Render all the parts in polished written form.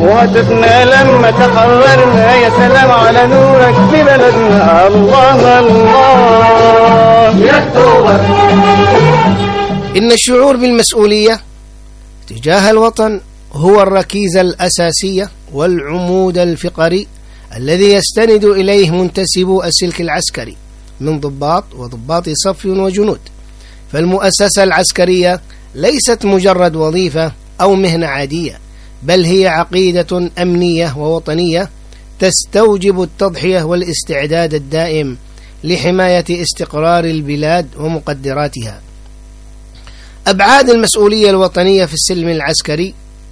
وهتفنا لما تحررنا. يا سلام على نورك في بلدنا. الله الله يا اكتوبر. إن الشعور بالمسؤولية تجاه الوطن هو الركيزة الأساسية والعمود الفقري الذي يستند إليه منتسبو السلك العسكري من ضباط وضباط صف وجنود. فالمؤسسة العسكرية ليست مجرد وظيفة أو مهنة عادية، بل هي عقيدة أمنية ووطنية تستوجب التضحية والاستعداد الدائم لحماية استقرار البلاد ومقدراتها. أبعاد المسؤولية الوطنية في السلم العسكري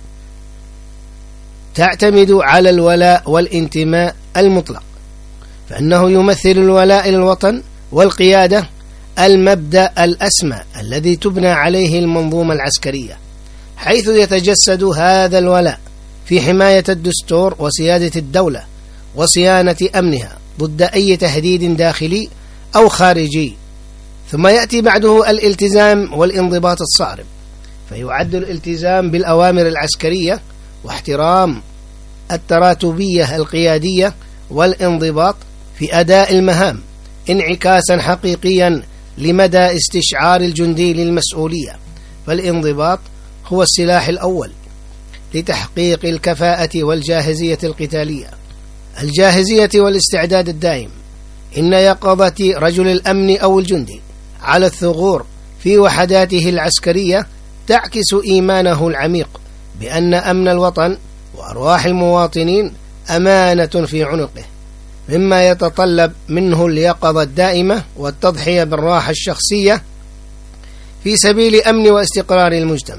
تعتمد على الولاء والانتماء المطلق، فإنه يمثل الولاء للوطن والقيادة المبدأ الأسمى الذي تبنى عليه المنظومة العسكرية، حيث يتجسد هذا الولاء في حماية الدستور وسيادة الدولة وصيانة أمنها ضد أي تهديد داخلي أو خارجي. ثم يأتي بعده الالتزام والانضباط الصارم، فيعد الالتزام بالأوامر العسكرية واحترام التراتبية القيادية والانضباط في أداء المهام انعكاسا حقيقيا لمدى استشعار الجندي للمسؤولية. فالانضباط هو السلاح الأول لتحقيق الكفاءة والجاهزية القتالية. الجاهزية والاستعداد الدائم إن يقظة رجل الأمن أو الجندي على الثغور في وحداته العسكرية تعكس إيمانه العميق بأن أمن الوطن وأرواح المواطنين أمانة في عنقه، مما يتطلب منه اليقظة الدائمة والتضحية بالراحة الشخصية في سبيل أمن واستقرار المجتمع.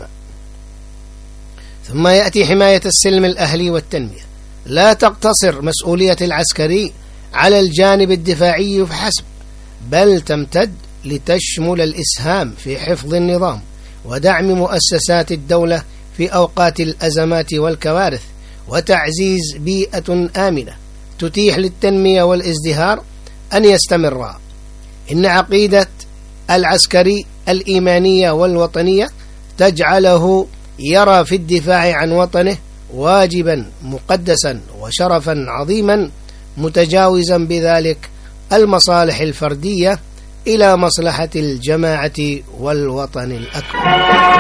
ثم يأتي حماية السلم الأهلي والتنمية. لا تقتصر مسؤولية العسكري على الجانب الدفاعي فحسب، بل تمتد لتشمل الإسهام في حفظ النظام ودعم مؤسسات الدولة في أوقات الأزمات والكوارث، وتعزيز بيئة آمنة تتيح للتنمية والازدهار أن يستمرا. إن عقيدة العسكري الإيمانية والوطنية تجعله يرى في الدفاع عن وطنه واجبا مقدسا وشرفا عظيما، متجاوزا بذلك المصالح الفردية إلى مصلحة الجماعة والوطن الأكبر.